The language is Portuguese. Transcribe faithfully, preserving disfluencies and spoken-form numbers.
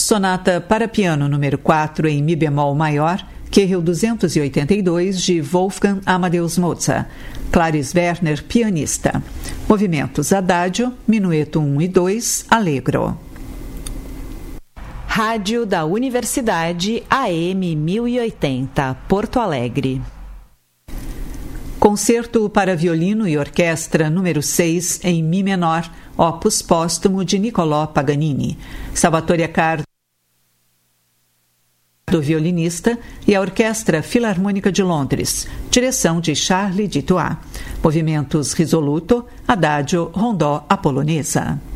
Sonata para piano número quatro em Mi bemol maior, Q R duzentos e oitenta e dois, de Wolfgang Amadeus Mozart. Clarice Werner, pianista. Movimentos Adagio, Minueto um e dois, Allegro. Rádio da Universidade A M mil e oitenta, Porto Alegre. Concerto para violino e orquestra número seis em Mi menor, opus póstumo de Niccolò Paganini. Salvatore Accardo, do violinista, e a Orquestra Filarmônica de Londres, direção de Charles Dutoit. Movimentos Risoluto, Adagio, Rondó, a polonesa.